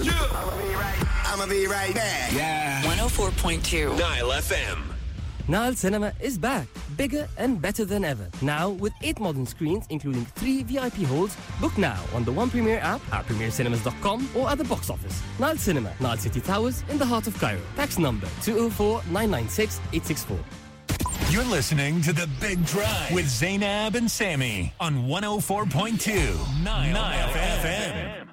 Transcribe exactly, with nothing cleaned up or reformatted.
I'ma be right back. Yeah. one oh four point two Nile F M. Nile Cinema is back, bigger and better than ever. Now with eight modern screens, including three V I P halls. Book now on the One Premier app, at premier cinemas dot com, or at the box office. Nile Cinema, Nile City Towers, in the heart of Cairo. Tax number two oh four, nine nine six, eight six four. You're listening to The Big Drive with Zainab and Sammy on one oh four point two Nile, Nile F M.